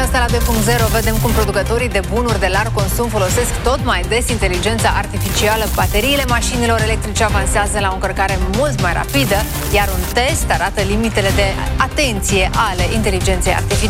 Ediția asta la 2.0 vedem cum producătorii de bunuri de larg consum folosesc tot mai des inteligența artificială. Bateriile mașinilor electrice avansează la o încărcare mult mai rapidă, iar un test arată limitele de atenție ale inteligenței artificiale.